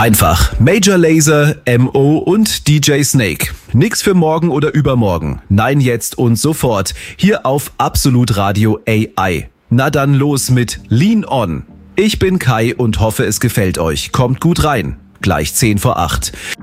Einfach. Major Lazer, MO und DJ Snake. Nix für morgen oder übermorgen. Nein, jetzt und sofort. Hier auf Absolut Radio AI. Na dann los mit Lean On. Ich bin Kai und hoffe, es gefällt euch. Kommt gut rein. Gleich 7:50.